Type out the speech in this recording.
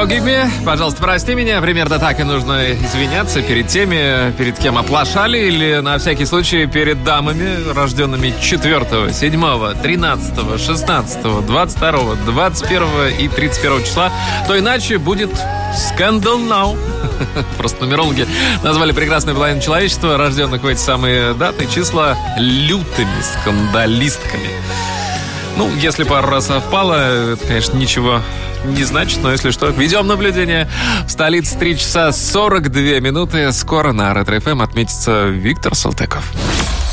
Forgive me, пожалуйста, прости меня. Примерно так и нужно извиняться перед теми, перед кем оплошали, или на всякий случай перед дамами, рожденными 4, 7, 13, 16, 22, 21 и 31 числа. То иначе будет Scandal Now. Просто нумерологи назвали прекрасную половину человечества, рожденных в эти самые даты, числа, лютыми скандалистками. Ну, если пару раз совпало, это, конечно, ничего не значит, но если что, ведем наблюдение. В столице 3 часа 42 минуты. Скоро на Ретро-ФМ отметится Виктор Салтыков.